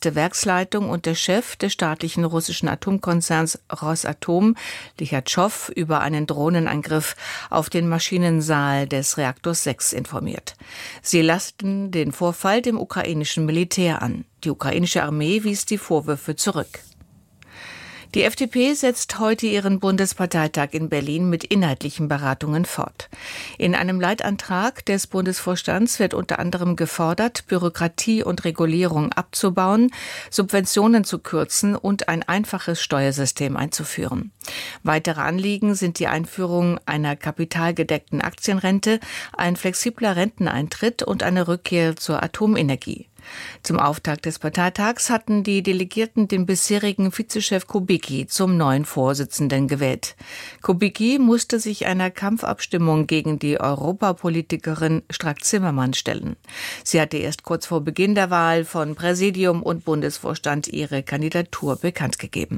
oberste Werksleitung und der Chef des staatlichen russischen Atomkonzerns Rosatom, Lichatschow, über einen Drohnenangriff auf den Maschinensaal des Reaktors 6 informiert. Sie lasten den Vorfall dem ukrainischen Militär an. Die ukrainische Armee wies die Vorwürfe zurück. Die FDP setzt heute ihren Bundesparteitag in Berlin mit inhaltlichen Beratungen fort. In einem Leitantrag des Bundesvorstands wird unter anderem gefordert, Bürokratie und Regulierung abzubauen, Subventionen zu kürzen und ein einfaches Steuersystem einzuführen. Weitere Anliegen sind die Einführung einer kapitalgedeckten Aktienrente, ein flexibler Renteneintritt und eine Rückkehr zur Atomenergie. Zum Auftakt des Parteitags hatten die Delegierten den bisherigen Vizechef Kubicki zum neuen Vorsitzenden gewählt. Kubicki musste sich einer Kampfabstimmung gegen die Europapolitikerin Strack-Zimmermann stellen. Sie hatte erst kurz vor Beginn der Wahl von Präsidium und Bundesvorstand ihre Kandidatur bekannt gegeben.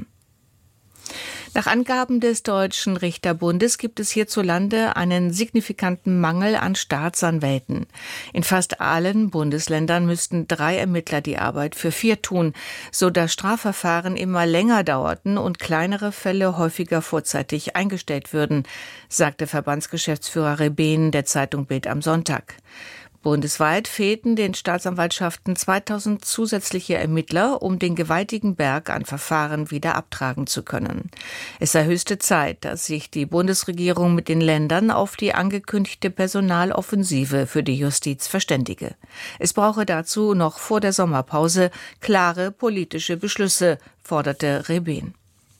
Nach Angaben des Deutschen Richterbundes gibt es hierzulande einen signifikanten Mangel an Staatsanwälten. In fast allen Bundesländern müssten 3 Ermittler die Arbeit für 4 tun, sodass Strafverfahren immer länger dauerten und kleinere Fälle häufiger vorzeitig eingestellt würden, sagte Verbandsgeschäftsführer Rebehn der Zeitung Bild am Sonntag. Bundesweit fehlten den Staatsanwaltschaften 2000 zusätzliche Ermittler, um den gewaltigen Berg an Verfahren wieder abtragen zu können. Es sei höchste Zeit, dass sich die Bundesregierung mit den Ländern auf die angekündigte Personaloffensive für die Justiz verständige. Es brauche dazu noch vor der Sommerpause klare politische Beschlüsse, forderte Rebehn.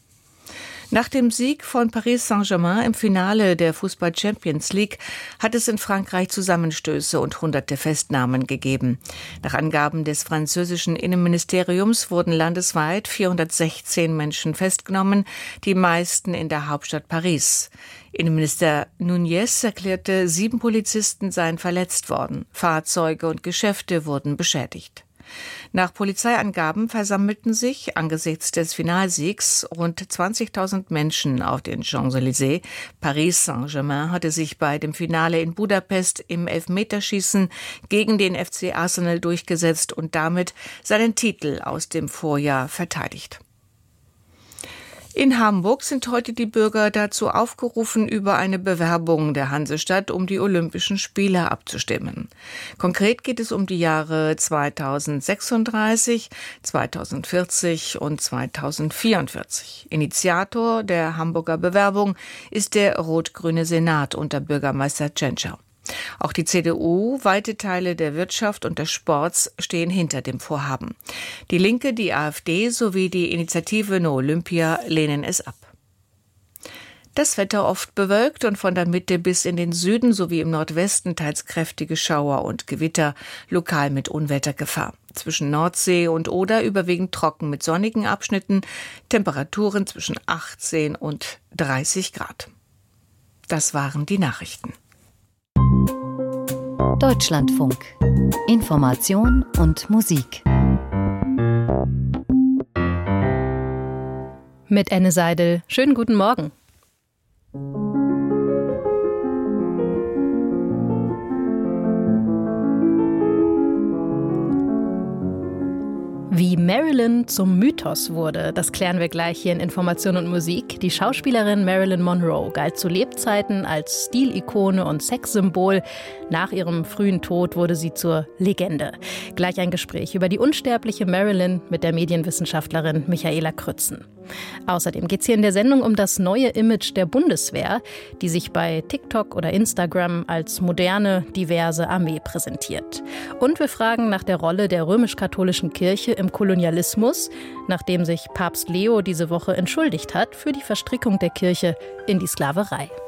Nach dem Sieg von Paris Saint-Germain im Finale der Fußball-Champions League hat es in Frankreich Zusammenstöße und hunderte Festnahmen gegeben. Nach Angaben des französischen Innenministeriums wurden landesweit 416 Menschen festgenommen, die meisten in der Hauptstadt Paris. Innenminister Núñez erklärte, 7 Polizisten seien verletzt worden. Fahrzeuge und Geschäfte wurden beschädigt. Nach Polizeiangaben versammelten sich angesichts des Finalsiegs rund 20.000 Menschen auf den Champs-Élysées. Paris Saint-Germain hatte sich bei dem Finale in Budapest im Elfmeterschießen gegen den FC Arsenal durchgesetzt und damit seinen Titel aus dem Vorjahr verteidigt. In Hamburg sind heute die Bürger dazu aufgerufen, über eine Bewerbung der Hansestadt um die Olympischen Spiele abzustimmen. Konkret geht es um die Jahre 2036, 2040 und 2044. Initiator der Hamburger Bewerbung ist der rot-grüne Senat unter Bürgermeister Tschentscher. Auch die CDU, weite Teile der Wirtschaft und des Sports stehen hinter dem Vorhaben. Die Linke, die AfD sowie die Initiative No Olympia lehnen es ab. Das Wetter oft bewölkt und von der Mitte bis in den Süden sowie im Nordwesten teils kräftige Schauer und Gewitter, lokal mit Unwettergefahr. Zwischen Nordsee und Oder überwiegend trocken mit sonnigen Abschnitten, Temperaturen zwischen 18 und 30 Grad. Das waren die Nachrichten. Deutschlandfunk. Information und Musik. Mit Anne Seidel. Schönen guten Morgen. Wie Marilyn zum Mythos wurde, das klären wir gleich hier in Information und Musik. Die Schauspielerin Marilyn Monroe galt zu Lebzeiten als Stilikone und Sexsymbol. Nach ihrem frühen Tod wurde sie zur Legende. Gleich ein Gespräch über die unsterbliche Marilyn mit der Medienwissenschaftlerin Michaela Krützen. Außerdem geht es hier in der Sendung um das neue Image der Bundeswehr, die sich bei TikTok oder Instagram als moderne, diverse Armee präsentiert. Und wir fragen nach der Rolle der römisch-katholischen Kirche im Kolonialismus, nachdem sich Papst Leo diese Woche entschuldigt hat für die Verstrickung der Kirche in die Sklaverei.